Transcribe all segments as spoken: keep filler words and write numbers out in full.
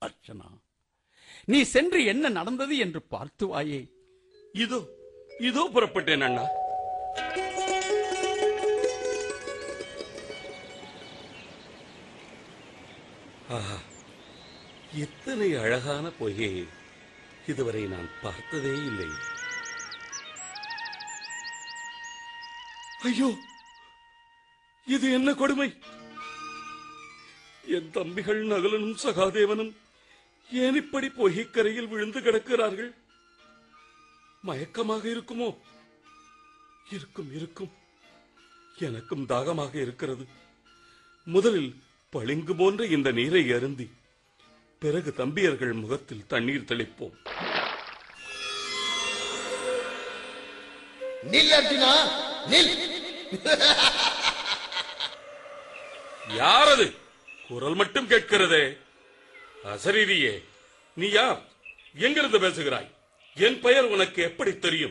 அர்ச்சனா, நீ சென்று என்ன நடந்தது என்று பார்த்து வாயே. இதோ இதோ புறப்பட்டேன் அண்ணா. ஆஹா, இத்தனை அழகான பொய்கையை இதுவரை நான் பார்த்ததே இல்லை. ஐயோ, இது என்ன கொடுமை! என் தம்பிகள் நகுலனும் சகாதேவனும் ஏன் இப்படி பொய்கைக்கரையில் விழுந்து கிடக்கிறார்கள்? மயக்கமாக இருக்குமோ? இருக்கும் இருக்கும். எனக்கும் தாகமாக இருக்கிறது. முதலில் பளிங்கு போன்ற இந்த நீரை அருந்தி பிறகு தம்பியர்கள் முகத்தில் தண்ணீர் தெளிப்போம். நில் அர்ஜுனா, நில். யாரது? குரல் மட்டும் கேட்கிறதே. அசரீரியே, நீ யார்? எங்கிருந்து பேசுகிறாய்? என் பெயர் உனக்கு எப்படி தெரியும்?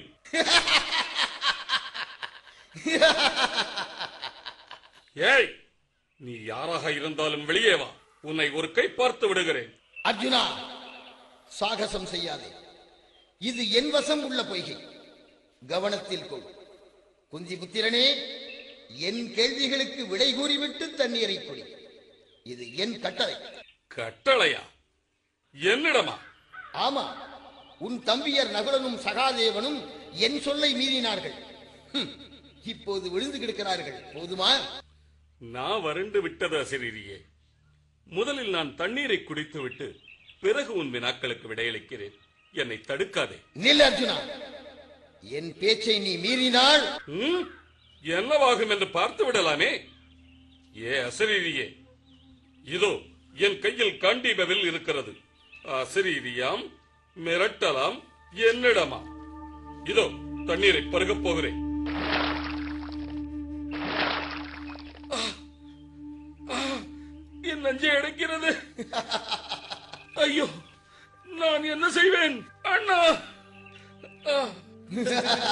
ஏய், நீ யாராக இருந்தாலும் வெளியே வா. உன்னை ஒரு கை பார்த்து விடுகிறேன். அர்ஜுனா, சாகசம் செய்யாதே. இது என் வசம் உள்ள பொய்கை. கவனத்தில் கொள். குந்தி புத்திரனே, என் கேள்விகளுக்கு விடை கூறிவிட்டு தண்ணீரை குடி. இது என் கட்டளை. கட்டளையா? என்னிடமா? ஆமா, உன் தம்பியர் நகுலனும் சகாதேவனும் என் சொல்லை மீறினார்கள். இப்போது விழுந்து கிடக்கிறார்கள். போதுமா? நான் வறண்டு விட்டது அசரீரியே. முதலில் நான் தண்ணீரை குடித்து விட்டு பிறகு உன் வினாக்களுக்கு விடையளிக்கிறேன். என்னை தடுக்காதே. நில் அர்ஜுனா, என் பேச்சை நீ மீறினால் என்னவாகும் என்று பார்த்து விடலாமே. ஏ அசரீரியே, இதோ என் கையில் காண்டீபவில் இருக்கிறது. அசரீரியாம், மிரட்டலாம், என்னிடமா? இதோ தண்ணீரை பருகப் போகிறேன். என் நெஞ்சை அடைக்கிறது. ஐயோ, நான் என்ன செய்வேன்? அண்ணா!